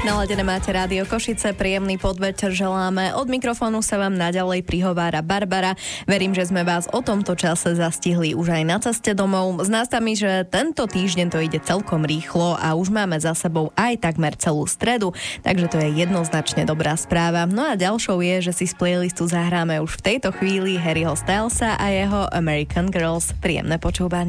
Naladené máte Rádio Košice, príjemný podvečer želáme. Od mikrofónu sa vám naďalej prihovára Barbara. Verím, že sme vás o tomto čase zastihli už aj na ceste domov. Zdá sa mi, že tento týždeň to ide celkom rýchlo a už máme za sebou aj takmer celú stredu, takže to je jednoznačne dobrá správa. No a ďalšou je, že si z playlistu zahráme už v tejto chvíli Harryho Stylesa a jeho American Girls. Príjemné počúvanie.